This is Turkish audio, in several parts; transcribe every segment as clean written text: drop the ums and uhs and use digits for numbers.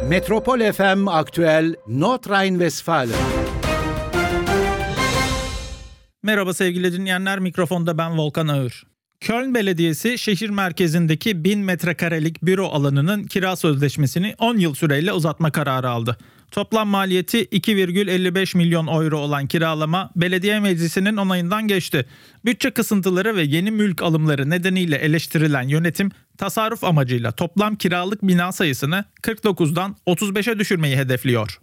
Metropol FM Aktüel Nordrhein-Westfalen. Merhaba sevgili dinleyenler, mikrofonda ben Volkan Ağır. Köln Belediyesi şehir merkezindeki 1000 metrekarelik büro alanının kira sözleşmesini 10 yıl süreyle uzatma kararı aldı. Toplam maliyeti 2,55 milyon euro olan kiralama belediye meclisinin onayından geçti. Bütçe kısıntıları ve yeni mülk alımları nedeniyle eleştirilen yönetim tasarruf amacıyla toplam kiralık bina sayısını 49'dan 35'e düşürmeyi hedefliyor.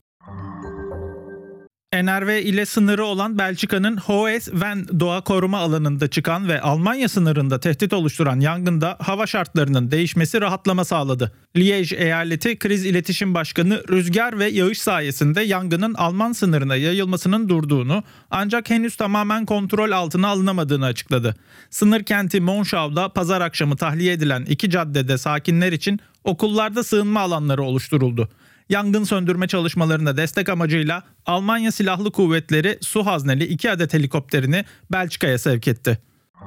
NRV ile sınırı olan Belçika'nın Hoes-Ven doğa koruma alanında çıkan ve Almanya sınırında tehdit oluşturan yangında hava şartlarının değişmesi rahatlama sağladı. Liège eyaleti kriz iletişim başkanı rüzgar ve yağış sayesinde yangının Alman sınırına yayılmasının durduğunu ancak henüz tamamen kontrol altına alınamadığını açıkladı. Sınır kenti Monschau'da pazar akşamı tahliye edilen 2 caddede sakinler için okullarda sığınma alanları oluşturuldu. Yangın söndürme çalışmalarına destek amacıyla Almanya Silahlı Kuvvetleri su hazneli 2 adet helikopterini Belçika'ya sevk etti.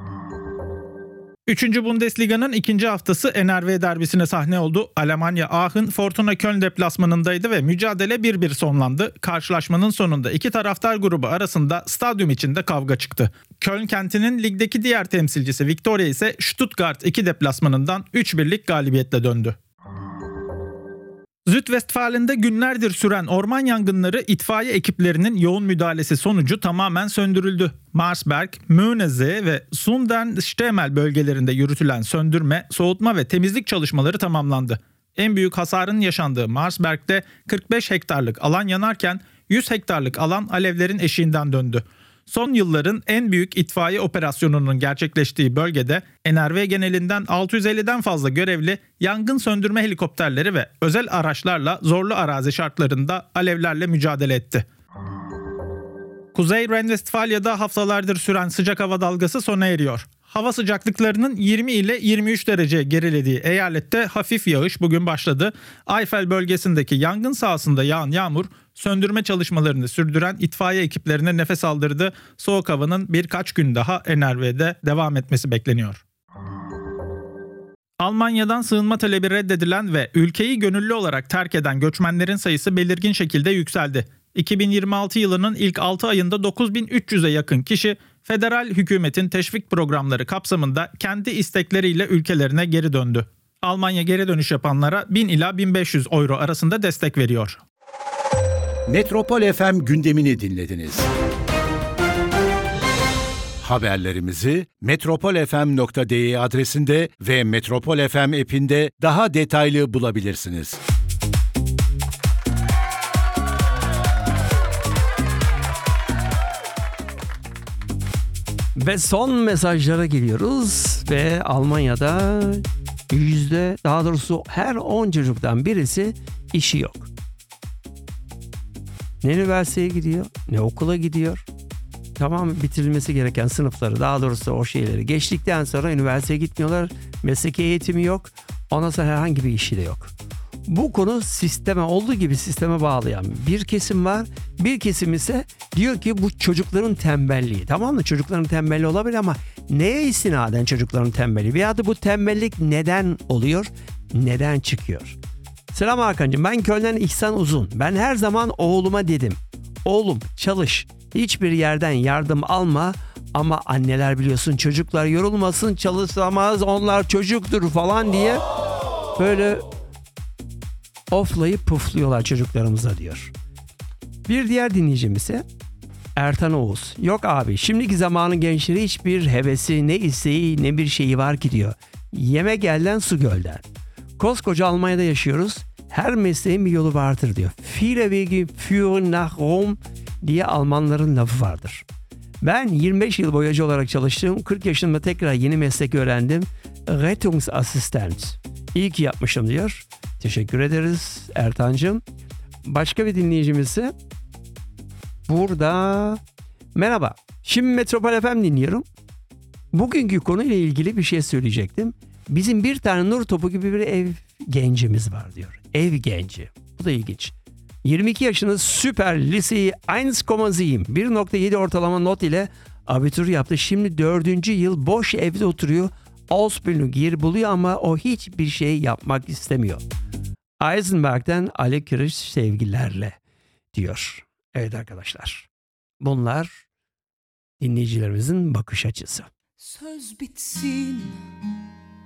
3. Bundesliga'nın 2. haftası NRW derbisine sahne oldu. Almanya Aachen Fortuna Köln deplasmanındaydı ve mücadele 1-1 sonlandı. Karşılaşmanın sonunda iki taraftar grubu arasında stadyum içinde kavga çıktı. Köln kentinin ligdeki diğer temsilcisi Viktoria ise Stuttgart 2 deplasmanından 3-1'lik galibiyetle döndü. Südwestfalen'de günlerdir süren orman yangınları itfaiye ekiplerinin yoğun müdahalesi sonucu tamamen söndürüldü. Marsberg, Möhnesee ve Sundern-Stemel bölgelerinde yürütülen söndürme, soğutma ve temizlik çalışmaları tamamlandı. En büyük hasarın yaşandığı Marsberg'de 45 hektarlık alan yanarken 100 hektarlık alan alevlerin eşiğinden döndü. Son yılların en büyük itfaiye operasyonunun gerçekleştiği bölgede NRV genelinden 650'den fazla görevli yangın söndürme helikopterleri ve özel araçlarla zorlu arazi şartlarında alevlerle mücadele etti. Kuzey Ren-Vestfalya'da haftalardır süren sıcak hava dalgası sona eriyor. Hava sıcaklıklarının 20 ile 23 derece gerilediği eyalette hafif yağış bugün başladı. Eifel bölgesindeki yangın sahasında yağan yağmur söndürme çalışmalarını sürdüren itfaiye ekiplerine nefes aldırdı. Soğuk havanın birkaç gün daha NRV'de devam etmesi bekleniyor. Almanya'dan sığınma talebi reddedilen ve ülkeyi gönüllü olarak terk eden göçmenlerin sayısı belirgin şekilde yükseldi. 2026 yılının ilk 6 ayında 9300'e yakın kişi federal hükümetin teşvik programları kapsamında kendi istekleriyle ülkelerine geri döndü. Almanya geri dönüş yapanlara 1000 ila 1500 euro arasında destek veriyor. Metropol FM gündemini dinlediniz. Haberlerimizi metropolfm.de adresinde ve Metropol FM app'inde daha detaylı bulabilirsiniz. Ve son mesajlara geliyoruz ve Almanya'da her 10 çocuktan birisi işi yok. Ne üniversiteye gidiyor, ne okula gidiyor. Tamam, bitirilmesi gereken sınıfları, o şeyleri geçtikten sonra üniversiteye gitmiyorlar. Mesleki eğitimi yok. Ondan sonra herhangi bir işi de yok. Bu konu olduğu gibi sisteme bağlayan bir kesim var. Bir kesim ise diyor ki bu çocukların tembelliği. Tamam mı? Çocukların tembelliği olabilir ama neye istinaden çocukların tembelliği? Veya da bu tembellik neden oluyor? Neden çıkıyor? Selam Hakan'cığım, ben Köln'den İhsan Uzun. Ben her zaman oğluma dedim. Oğlum çalış. Hiçbir yerden yardım alma. Ama anneler biliyorsun çocuklar yorulmasın, çalışamaz, onlar çocuktur falan diye böyle oflayıp pufluyorlar çocuklarımıza diyor. Bir diğer dinleyicim ise Ertan Oğuz. Yok abi, şimdiki zamanın gençleri hiçbir hevesi, ne isteği, ne bir şeyi var ki diyor. Yemek elden, su gölden. Koskoca Almanya'da yaşıyoruz. Her mesleğin bir yolu vardır diyor. Viele Wege führen nach Rom diye Almanların lafı vardır. Ben 25 yıl boyacı olarak çalıştım. 40 yaşında tekrar yeni meslek öğrendim. Rettungsassistent. İyi ki yapmışım diyor. Teşekkür ederiz Ertancığım. Başka bir dinleyicimiz ise burada. Merhaba. Şimdi Metropol FM dinliyorum. Bugünkü konuyla ilgili bir şey söyleyecektim. Bizim bir tane nur topu gibi bir ev gencimiz var diyor. Ev genci. Bu da ilginç. 22 yaşında süper liseyi 1,7 1,7 ortalama not ile abitur yaptı. Şimdi 4. yıl boş evde oturuyor. Ausbildung yeri buluyor ama o hiçbir şey yapmak istemiyor. Heisenberg'den Ali Kiriş sevgilerle diyor. Evet arkadaşlar. Bunlar dinleyicilerimizin bakış açısı. Söz bitsin,